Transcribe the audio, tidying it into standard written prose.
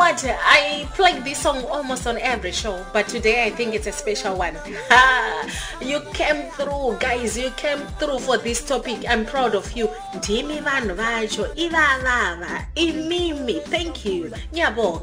what? I play this song almost on every show, but today I think it's a special one. You came through, guys. You came through for this topic. I'm proud of you. Ndimi vanhu vacho, ivava, imimi. Thank you. Nyabo.